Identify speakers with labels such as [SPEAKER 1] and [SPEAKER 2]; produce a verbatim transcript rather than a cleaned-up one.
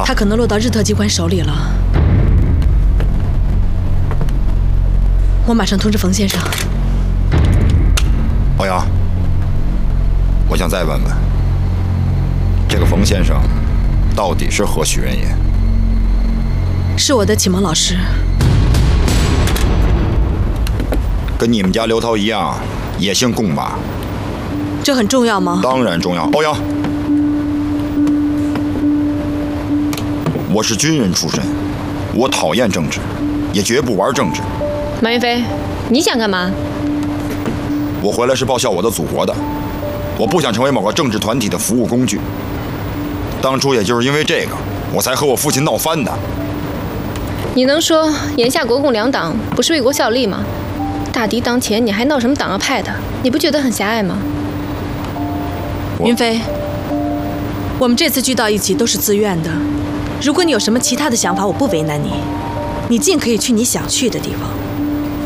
[SPEAKER 1] 他可能落到日特机关手里了。我马上通知冯先生。
[SPEAKER 2] 欧阳，我想再问问，这个冯先生到底是何许人也？
[SPEAKER 1] 是我的启蒙老师。
[SPEAKER 2] 跟你们家刘涛一样，也姓贡吧？
[SPEAKER 1] 这很重要吗？
[SPEAKER 2] 当然重要。欧阳，我是军人出身，我讨厌政治，也绝不玩政治。
[SPEAKER 3] 马云飞，你想干嘛？
[SPEAKER 2] 我回来是报效我的祖国的，我不想成为某个政治团体的服务工具。当初也就是因为这个，我才和我父亲闹翻的。
[SPEAKER 3] 你能说眼下国共两党不是为国效力吗？大敌当前，你还闹什么党啊派的？你不觉得很狭隘吗？
[SPEAKER 1] 云飞，我们这次聚到一起都是自愿的。如果你有什么其他的想法，我不为难你，你尽可以去你想去的地方。